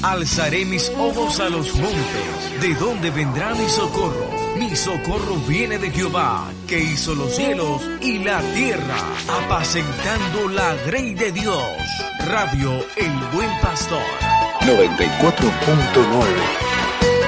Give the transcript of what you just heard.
Alzaré mis ojos a los montes, ¿de dónde vendrá mi socorro? Mi socorro viene de Jehová, que hizo los cielos y la tierra, apacentando la grey de Dios. Radio El Buen Pastor 94.9